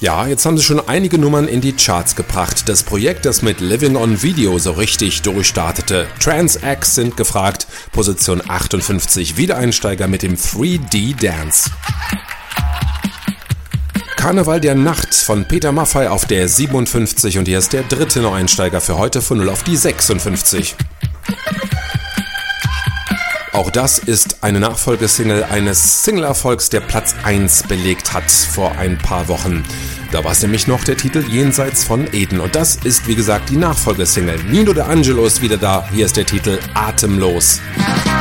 Ja, jetzt haben sie schon einige Nummern in die Charts gebracht. Das Projekt, das mit Living on Video so richtig durchstartete. Trans-X sind gefragt, Position 58, Wiedereinsteiger mit dem 3D Dance. Karneval der Nacht von Peter Maffay auf der 57 und hier ist der dritte Neueinsteiger für heute von 0 auf die 56. Auch das ist eine Nachfolgesingle eines Single-Erfolgs, der Platz 1 belegt hat vor ein paar Wochen. Da war es nämlich noch der Titel Jenseits von Eden. Und das ist, wie gesagt, die Nachfolgesingle. Nino De Angelo ist wieder da. Hier ist der Titel Atemlos.